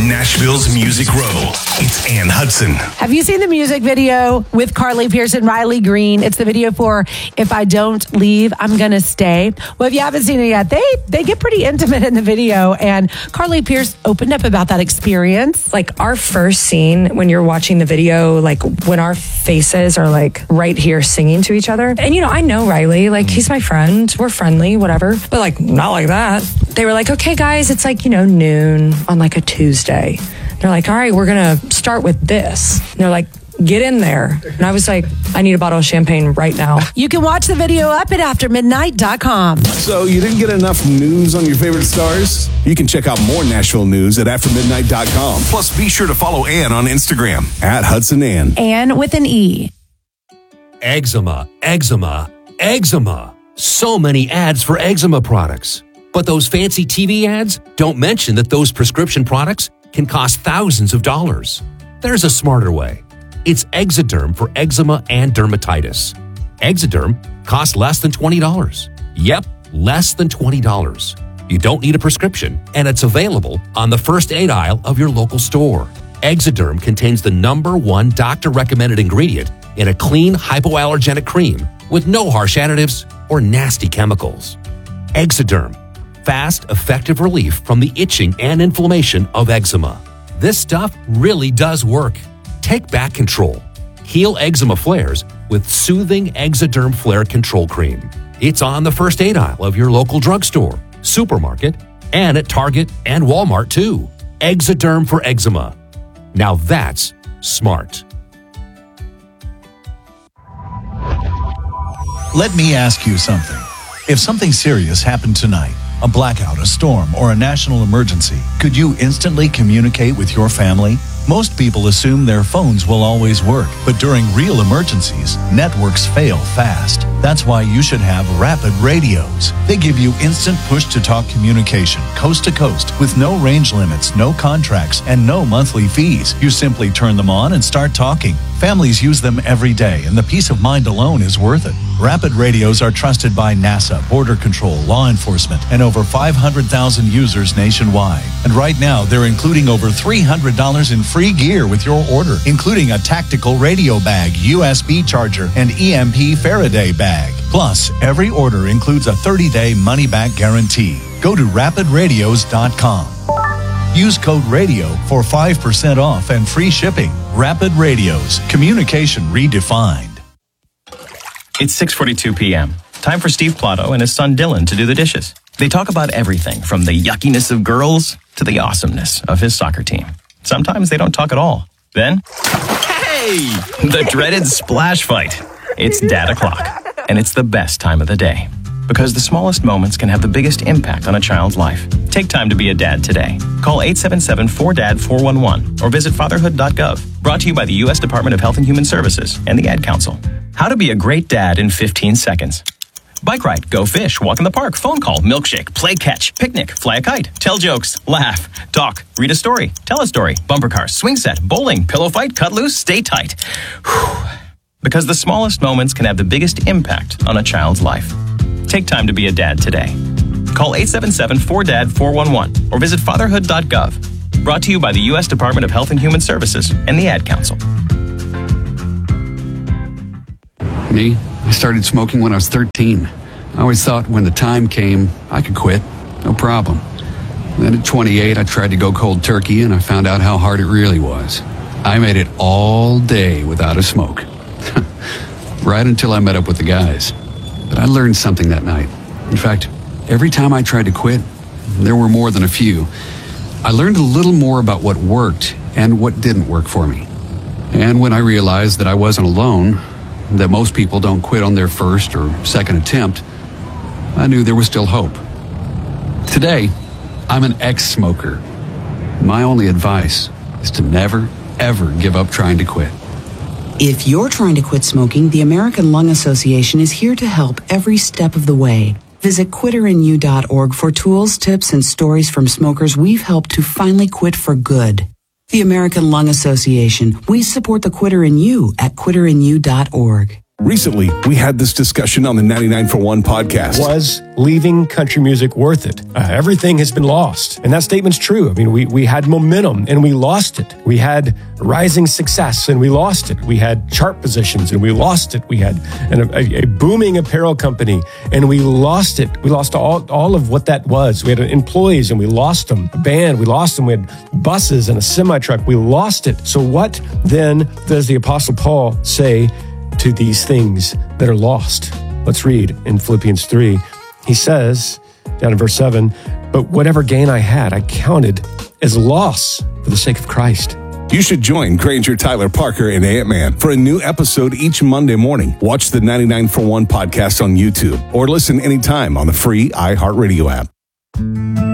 Nashville's Music Row. It's Ann Hudson. Have you seen the music video with Carly Pearce and Riley Green? It's the video for If I Don't Leave, I'm Gonna Stay. Well, if you haven't seen it yet, they get pretty intimate in the video, and Carly Pearce opened up about that experience. Like our first scene, when you're watching the video, like when our faces are like right here singing to each other. And I know Riley, like he's my friend, we're friendly, whatever, but like not like that. They were like, okay guys, it's like, noon on like a Tuesday. They're like, all right, we're gonna start with this. And they're like, get in there. And I was like, I need a bottle of champagne right now. You can watch the video up at aftermidnight.com. So you didn't get enough news on your favorite stars? You can check out more Nashville news at aftermidnight.com. Plus, be sure to follow Ann on Instagram At Hudson Ann. Ann with an E. Eczema, eczema, eczema. So many ads for eczema products. But those fancy TV ads don't mention that those prescription products can cost thousands of dollars. There's a smarter way. It's Exoderm for eczema and dermatitis. Exoderm costs less than $20. Yep, less than $20. You don't need a prescription, and it's available on the first aid aisle of your local store. Exoderm contains the #1 doctor-recommended ingredient in a clean hypoallergenic cream with no harsh additives or nasty chemicals. Exoderm. Fast, effective relief from the itching and inflammation of eczema. This stuff really does work. Take back control. Heal eczema flares with soothing Exoderm Flare Control Cream. It's on the first aid aisle of your local drugstore, supermarket, and at Target and Walmart too. Exoderm for eczema. Now that's smart. Let me ask you something. If something serious happened tonight, a blackout, a storm, or a national emergency, could you instantly communicate with your family? Most people assume their phones will always work, but during real emergencies, networks fail fast. That's why you should have Rapid Radios. They give you instant push-to-talk communication, coast to coast, with no range limits, no contracts, and no monthly fees. You simply turn them on and start talking. Families use them every day, and the peace of mind alone is worth it. Rapid Radios are trusted by NASA, Border Control, law enforcement, and over 500,000 users nationwide. And right now, they're including over $300 in free gear with your order, including a tactical radio bag, USB charger, and EMP Faraday bag. Plus, every order includes a 30-day money-back guarantee. Go to rapidradios.com. Use code RADIO for 5% off and free shipping. Rapid Radios. Communication redefined. It's 6:42 p.m. Time for Steve Plato and his son Dylan to do the dishes. They talk about everything from the yuckiness of girls to the awesomeness of his soccer team. Sometimes they don't talk at all. Then, hey! The dreaded splash fight. It's Dad o'clock, and it's the best time of the day. Because the smallest moments can have the biggest impact on a child's life. Take time to be a dad today. Call 877-4DAD-411 or visit fatherhood.gov. Brought to you by the U.S. Department of Health and Human Services and the Ad Council. How to be a great dad in 15 seconds. Bike ride, go fish, walk in the park, phone call, milkshake, play catch, picnic, fly a kite, tell jokes, laugh, talk, read a story, tell a story, bumper car, swing set, bowling, pillow fight, cut loose, stay tight. Whew. Because the smallest moments can have the biggest impact on a child's life. Take time to be a dad today. Call 877-4DAD-411 or visit fatherhood.gov. Brought to you by the U.S. Department of Health and Human Services and the Ad Council. Me? I started smoking when I was 13. I always thought when the time came, I could quit. No problem. Then at 28, I tried to go cold turkey, and I found out how hard it really was. I made it all day without a smoke. Right until I met up with the guys. But I learned something that night. In fact, every time I tried to quit, there were more than a few, I learned a little more about what worked and what didn't work for me. And when I realized that I wasn't alone, that most people don't quit on their first or second attempt, I knew there was still hope. Today, I'm an ex-smoker. My only advice is to never, ever give up trying to quit. If you're trying to quit smoking, the American Lung Association is here to help every step of the way. Visit quitterinyou.org for tools, tips, and stories from smokers we've helped to finally quit for good. The American Lung Association. We support the quitter in you at quitterinyou.org. Recently, we had this discussion on the 99 for One podcast. Was leaving country music worth it? Everything has been lost. And that statement's true. I mean, we had momentum and we lost it. We had rising success and we lost it. We had chart positions and we lost it. We had a booming apparel company and we lost it. We lost all of what that was. We had employees and we lost them. A band, we lost them. We had buses and a semi-truck. We lost it. So what then does the Apostle Paul say to these things that are lost? Let's read in Philippians 3. He says, down in verse 7, but whatever gain I had, I counted as loss for the sake of Christ. You should join Granger, Tyler, Parker, and Ant-Man for a new episode each Monday morning. Watch the 99 for One podcast on YouTube or listen anytime on the free iHeartRadio app.